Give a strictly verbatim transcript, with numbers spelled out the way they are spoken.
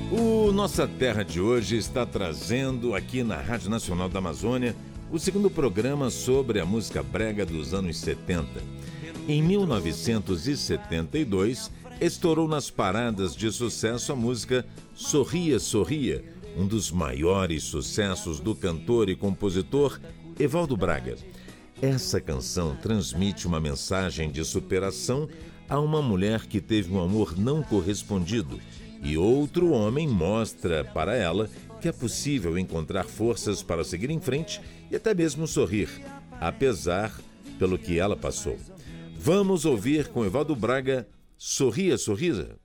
O Nossa Terra de hoje está trazendo aqui na Rádio Nacional da Amazônia o segundo programa sobre a música brega dos anos setenta. Em mil novecentos e setenta e dois, estourou nas paradas de sucesso a música Sorria, Sorria, um dos maiores sucessos do cantor e compositor Evaldo Braga. Essa canção transmite uma mensagem de superação a uma mulher que teve um amor não correspondido, e outro homem mostra para ela que é possível encontrar forças para seguir em frente e até mesmo sorrir, apesar pelo que ela passou. Vamos ouvir com Evaldo Braga Sorria, Sorria.